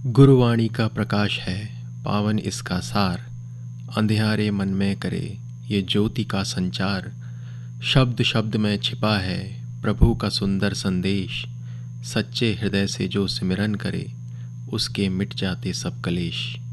गुरुवाणी का प्रकाश है पावन इसका सार, अंधियारे मन में करे ये ज्योति का संचार। शब्द शब्द में छिपा है प्रभु का सुंदर संदेश, सच्चे हृदय से जो सिमरन करे उसके मिट जाते सब कलेश।